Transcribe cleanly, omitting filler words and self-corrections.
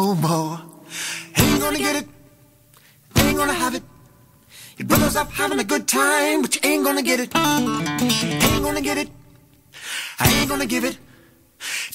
no more. Ain't gonna get it, ain't gonna have it. Your brother's up having a good time, but you ain't gonna get it. Ain't gonna get it, I ain't gonna give it.